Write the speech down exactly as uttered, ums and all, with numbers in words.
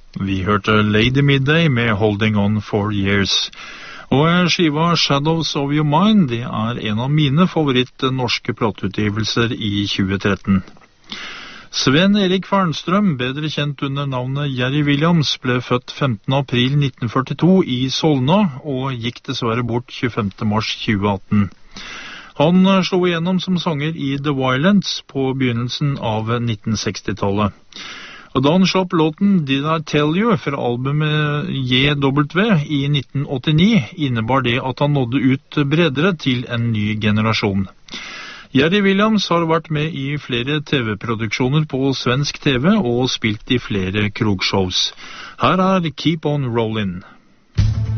Vi hørte Lady Midday med Holding On for Years. Og skiva Shadows of Your Mind, det er en av mine favoritt norske plateutgivelser i tjue tretten. Sven Erik Farnstrøm, bedre kjent under navnet Jerry Williams, ble født femtende april nitten førtito i Solna, og gikk dessverre bort tjuefemte mars tjue atten. Han slo igjennom som sanger i The Violence på begynnelsen av nitten sekstitallet. Og da han slapp låten Did I Tell You fra albumet J W i nitten åttini, innebar det at han nådde ut bredere til en ny generasjon. Jerry Williams har vært med i flere T V-produksjoner på svensk T V og spilt i flere krogshows. Her er Keep On Rollin'.